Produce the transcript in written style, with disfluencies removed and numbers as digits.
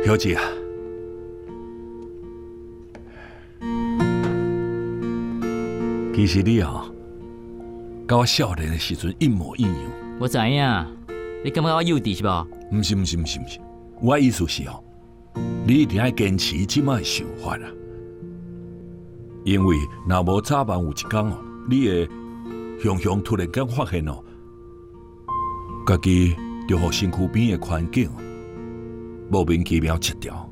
小姐啊，其实你啊，跟我少年的时阵一模一样。 我知影，你感觉我幼稚是吧？ 不是，我的意思是哦，你一定要坚持即摆的想法啊。因为若无早晚有一天哦，你会雄雄突然间发现哦，家己就互身躯边的环境莫名其妙切掉。